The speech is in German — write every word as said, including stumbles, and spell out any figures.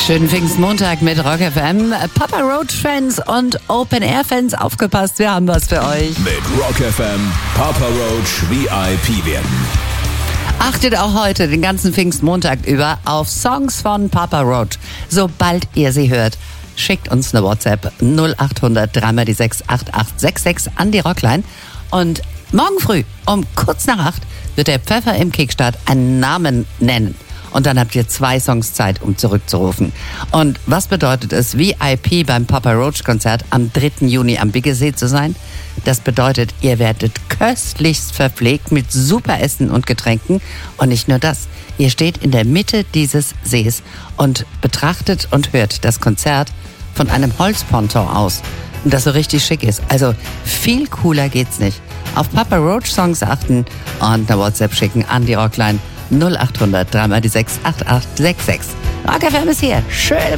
Schönen Pfingstmontag mit Rock F M. Papa Roach Fans und Open Air Fans, aufgepasst, wir haben was für euch. Mit Rock F M Papa Roach V I P werden. Achtet auch heute den ganzen Pfingstmontag über auf Songs von Papa Roach. Sobald ihr sie hört, schickt uns eine WhatsApp null acht hundert drei mal die sechs acht acht sechs sechs an die Rockline. Und morgen früh um kurz nach acht wird der Pfeffer im Kickstart einen Namen nennen. Und dann habt ihr zwei Songs Zeit, um zurückzurufen. Und was bedeutet es, V I P beim Papa Roach Konzert am dritten Juni am Biggesee zu sein? Das bedeutet, ihr werdet köstlichst verpflegt mit super Essen und Getränken. Und nicht nur das, ihr steht in der Mitte dieses Sees und betrachtet und hört das Konzert von einem Holzponton aus. Und das so richtig schick ist. Also viel cooler geht's nicht. Auf Papa Roach Songs achten und eine WhatsApp schicken an die Rockline null acht hundert drei mal die sechs acht acht sechs sechs. Rock F M ist hier. Schöne